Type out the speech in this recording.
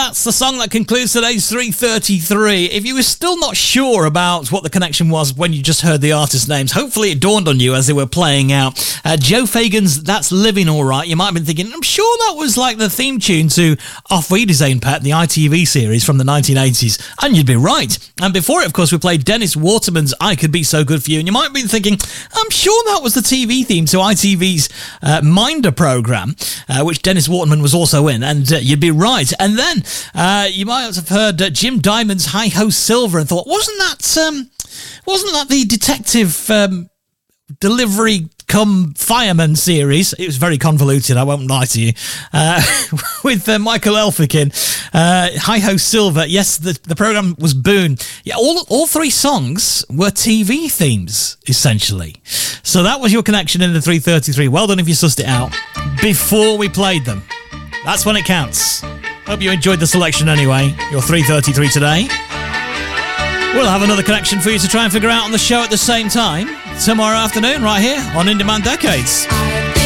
that's the song that concludes today's 333. If you were still not sure about what the connection was when you just heard the artist names, hopefully it dawned on you as they were playing out. Joe Fagan's That's Living Alright. You might have been thinking, I'm sure that was like the theme tune to Auf Wiedersehen, Pet, the ITV series from the 1980s. And you'd be right. And before it, of course, we played Dennis Waterman's I Could Be So Good For You. And you might have been thinking, I'm sure that was the TV theme to ITV's Minder programme, which Dennis Waterman was also in. And you'd be right. And then you might have heard Jim Diamond's Hi Ho Silver and thought, wasn't that the detective delivery come fireman series? It was very convoluted, I won't lie to you, with Michael Elphick. Hi Ho Silver. Yes, the programme was Boone. Yeah, all three songs were TV themes, essentially. So that was your connection in the 333. Well done if you sussed it out before we played them. That's when it counts. Hope you enjoyed the selection anyway. Your 333 today. We'll have another connection for you to try and figure out on the show at the same time tomorrow afternoon, right here on In Demand Decades.